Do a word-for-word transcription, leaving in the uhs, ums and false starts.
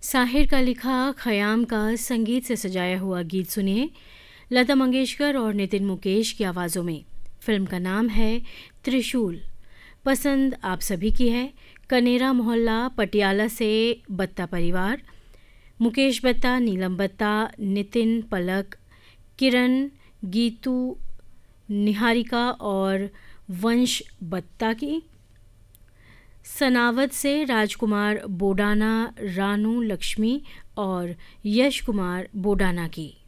साहिर का लिखा खयाम का संगीत से सजाया हुआ गीत सुनिए लता मंगेशकर और नितिन मुकेश की आवाज़ों में। फिल्म का नाम है त्रिशूल। पसंद आप सभी की है। कनेरा मोहल्ला पटियाला से बत्ता परिवार, मुकेश बत्ता, नीलम बत्ता, नितिन, पलक, किरण, गीतू, निहारिका और वंश बत्ता की। सनावद से राजकुमार बोडाना, रानू लक्ष्मी और यश कुमार बोडाना की।